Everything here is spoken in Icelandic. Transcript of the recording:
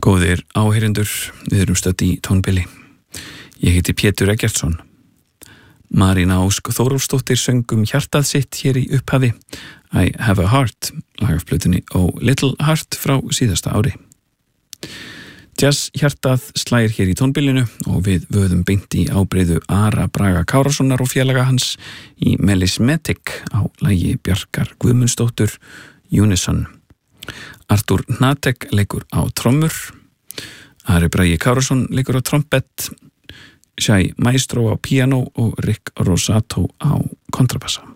Góðir áheyrendur, við erum stödd í tónbili. Ég heiti Pétur Eggertsson. Marína Ósk Þórólfsdóttir söng hjartað sitt hér í upphafi. I Have a Heart, lag af plötunni Oh Little Heart frá síðasta ári. Jazz hjartað slægir hér í tónbilinu og við vöðum beint í ábreiðu Ara Braga Kárasonar og félaga hans í Melismetic á lagi Bjarkar Guðmundsdóttur Unison. Artúr Hnatek leikur á trommur, Ari Bragi Kárason leikur á trompett, Shai Maestro á píanó og Rick Rosato á kontrabassa.